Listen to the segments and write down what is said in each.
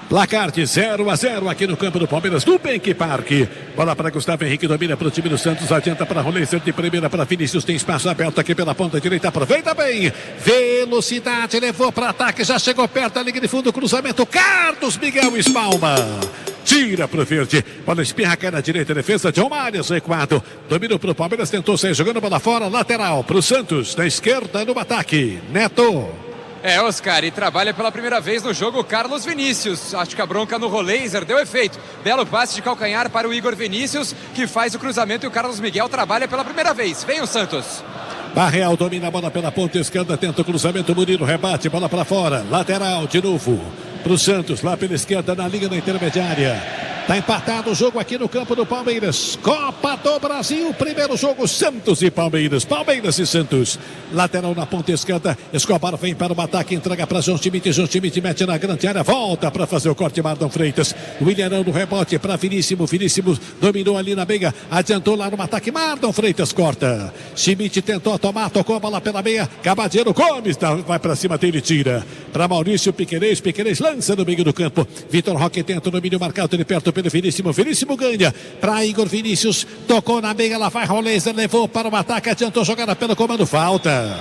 Placar de 0-0 aqui no campo do Palmeiras, no Bank Park. Bola para Gustavo Henrique, domina para o time do Santos, adianta para Roleiser de primeira para Vinícius, tem espaço aberto aqui pela ponta direita, aproveita bem, velocidade, levou para ataque, já chegou perto da linha de fundo, cruzamento, Carlos Miguel espalma. Tira pro verde, bola espirra, cai na direita, defesa de Omárias, recuado, dominou pro Palmeiras, tentou sair jogando bola fora, lateral pro Santos, na esquerda no ataque, Neto. Oscar, e trabalha pela primeira vez no jogo Carlos Vinícius. Acho que a bronca no Roleiser deu efeito. Belo passe de calcanhar para o Igor Vinícius, que faz o cruzamento, e o Carlos Miguel trabalha pela primeira vez. Vem o Santos. Barreal domina a bola pela ponta esquerda, tenta o cruzamento, Murilo rebate, bola para fora, lateral de novo pro Santos, lá pela esquerda na linha da intermediária. Tá empatado o jogo aqui no campo do Palmeiras. Copa do Brasil, primeiro jogo, Santos e Palmeiras. Palmeiras e Santos. Lateral na ponta esquerda. Escobar vem para o ataque, entrega para João Schmidt. João Schmidt mete na grande área, volta para fazer o corte. Marlon Freitas. Willian no rebote para Vinícius. Vinícius dominou ali na meia, adiantou lá no ataque. Marlon Freitas corta. Schmidt tentou tomar, tocou a bola pela meia. Cabadeiro Gomes vai para cima dele, tira. Para Maurício Piquerez. Piquerez lança no meio do campo. Vitor Roque tenta o domínio marcado de perto pelo Vinícius. Vinícius ganha para Igor Vinícius, tocou na meia, lá vai Roleiser, levou para o ataque, adiantou jogada pelo comando, falta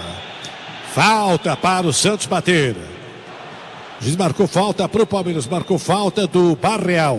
para o Santos bater. O juiz marcou falta para o Palmeiras, marcou falta do Barreal.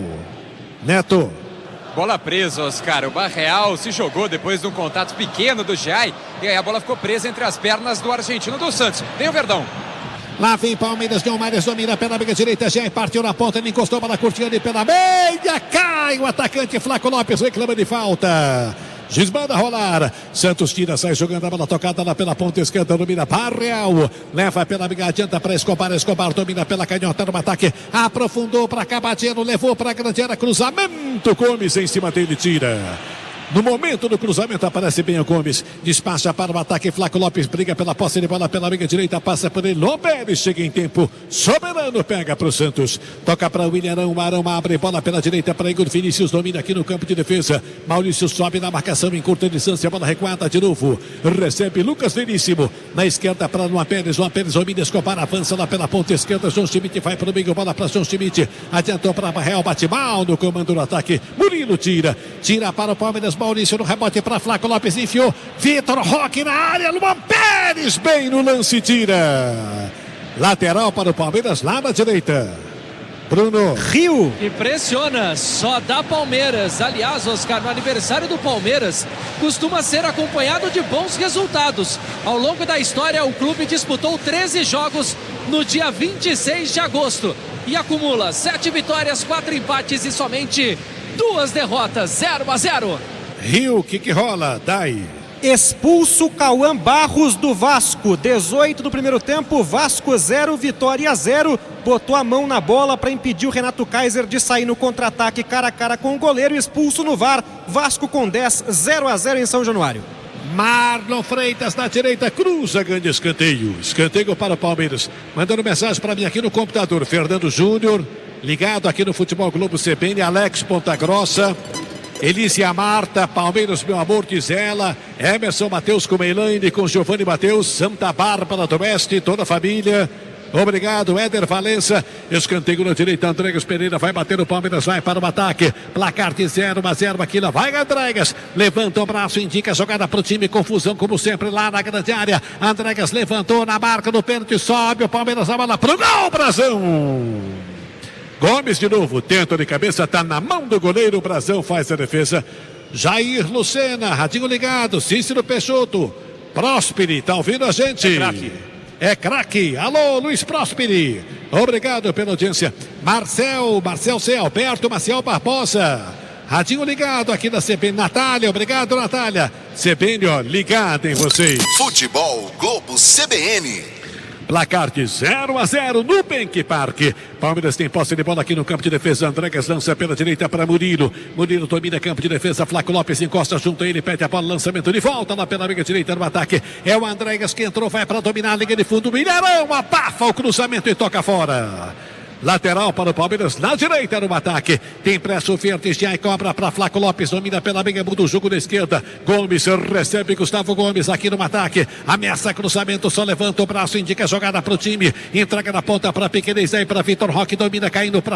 Neto. Bola presa, Oscar. O Barreal se jogou depois de um contato pequeno do Jai, e aí a bola ficou presa entre as pernas do argentino do Santos. Vem o Verdão. Lá vem Palmeiras, Omárias domina pela meia direita, já partiu na ponta, ele encostou, bola curtinha ali pela meia, cai o atacante Flaco Lopes, reclama de falta. Giz manda rolar, Santos tira, sai jogando a bola tocada lá pela ponta esquerda, domina Barreal, leva pela meia, adianta para Escobar domina pela canhota no ataque, aprofundou para Cabadeiro, levou para a grande área, cruzamento, Gomes em cima dele, tira. No momento do cruzamento aparece bem o Gomes, despacha para o ataque, Flaco Lopes briga pela posse de bola pela meia direita, passa por ele, Lopes chega em tempo, Soberano pega para o Santos, toca para o Willian, o Arão abre bola pela direita para Igor Vinícius, domina aqui no campo de defesa, Maurício sobe na marcação em curta distância, bola recuada de novo, recebe Lucas Veríssimo, na esquerda para Luan Pérez domina, Escobar avança lá pela ponta esquerda, João Schmidt vai para o meio, bola para João Schmidt, adiantou para Barreal, bate mal no comando do ataque, Murilo tira para o Palmeiras, Maurício no rebote para Flaco Lopes, enfiou Vitor Roque na área, Luan Pérez bem no lance, tira. Lateral para o Palmeiras lá na direita. Bruno Rio. Impressiona, só dá Palmeiras. Aliás, Oscar, no aniversário do Palmeiras costuma ser acompanhado de bons resultados. Ao longo da história, o clube disputou 13 jogos no dia 26 de agosto e acumula 7 vitórias, 4 empates e somente 2 derrotas, 0-0. Rio, o que rola? Dai. Expulso Cauã Barros do Vasco, 18 do primeiro tempo, Vasco 0, Vitória 0, botou a mão na bola para impedir o Renato Kaiser de sair no contra-ataque cara a cara com o goleiro, expulso no VAR, Vasco com 10, 0-0 em São Januário. Marlon Freitas na direita, cruza, ganha escanteio para o Palmeiras, mandando mensagem para mim aqui no computador, Fernando Júnior, ligado aqui no Futebol Globo CBN, Alex Ponta Grossa, Elícia Marta, Palmeiras, meu amor, diz ela. Emerson Matheus com Meilane, com Giovanni Matheus, Santa Bárbara do Oeste, toda a família. Obrigado, Éder Valença. Escanteio na direita, Andregas Pereira vai bater o Palmeiras, vai para o ataque. Placar de 0-0 aqui, lá vai Andregas. Levanta o braço, indica a jogada para o time. Confusão, como sempre, lá na grande área. Andregas levantou na marca do pênalti, sobe o Palmeiras, a bola pro gol, Brasão. Gomes de novo, tenta de cabeça, tá na mão do goleiro, o Brasão faz a defesa. Jair Lucena, radinho ligado, Cícero Peixoto, Prósperi, tá ouvindo a gente? É craque. Alô, Luiz Prósperi. Obrigado pela audiência. Marcel C. Alberto Maciel Barbosa. Radinho ligado aqui da CBN. Natália, obrigado, Natália. CBN, ó, ligado em vocês. Futebol Globo CBN. Placar de 0-0 no Bank Park. Palmeiras tem posse de bola aqui no campo de defesa. Andregas lança pela direita para Murilo. Murilo domina campo de defesa. Flaco Lopes encosta junto a ele, pede a bola, lançamento de volta lá pela meia direita no ataque. É o Andregas que entrou, vai para dominar a linha de fundo. Milharão abafa o cruzamento e toca fora. Lateral para o Palmeiras, na direita no ataque. Tem pressa o Verdes, já cobra para Flaco Lopes, domina pela meia, muda o jogo da esquerda. Gomes recebe Gustavo Gomes aqui no ataque. Ameaça cruzamento, só levanta o braço, indica a jogada para o time. Entrega na ponta para Piquerez, aí para Vitor Roque, domina caindo para